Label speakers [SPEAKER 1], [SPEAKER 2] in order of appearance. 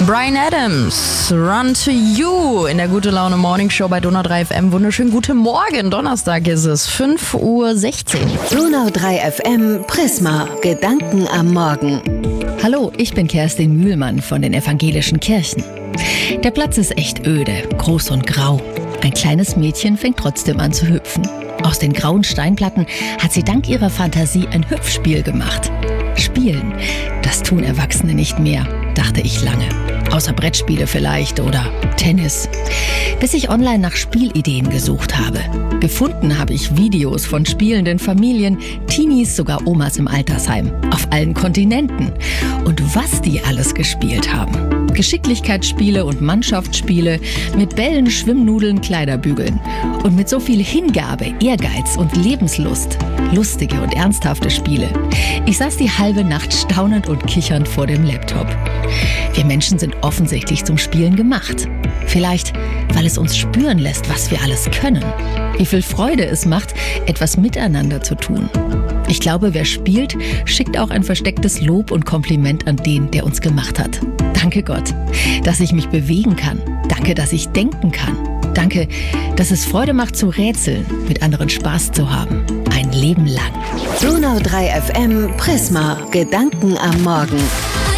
[SPEAKER 1] Bryan Adams, Run to You in der Gute Laune Morning Show bei Donau 3 FM. Wunderschönen guten Morgen, Donnerstag ist es, 5:16 Uhr.
[SPEAKER 2] Donau 3 FM, Prisma, Gedanken am Morgen.
[SPEAKER 3] Hallo, ich bin Kerstin Mühlmann von den evangelischen Kirchen. Der Platz ist echt öde, groß und grau. Ein kleines Mädchen fängt trotzdem an zu hüpfen. Aus den grauen Steinplatten hat sie dank ihrer Fantasie ein Hüpfspiel gemacht. Spielen, das tun Erwachsene nicht mehr, dachte ich lange. Außer Brettspiele vielleicht oder Tennis. Bis ich online nach Spielideen gesucht habe. Gefunden habe ich Videos von spielenden Familien, Teenies, sogar Omas im Altersheim. Auf allen Kontinenten. Und was die alles gespielt haben. Geschicklichkeitsspiele und Mannschaftsspiele mit Bällen, Schwimmnudeln, Kleiderbügeln. Und mit so viel Hingabe, Ehrgeiz und Lebenslust. Lustige und ernsthafte Spiele. Ich saß die halbe Nacht staunend und kichernd vor dem Laptop. Wir Menschen sind offensichtlich zum Spielen gemacht. Vielleicht, weil es uns spüren lässt, was wir alles können. Wie viel Freude es macht, etwas miteinander zu tun. Ich glaube, wer spielt, schickt auch ein verstecktes Lob und Kompliment an den, der uns gemacht hat. Danke Gott, dass ich mich bewegen kann. Danke, dass ich denken kann. Danke, dass es Freude macht zu rätseln, mit anderen Spaß zu haben. Ein Leben lang.
[SPEAKER 2] Donau 3 FM, Prisma, Gedanken am Morgen.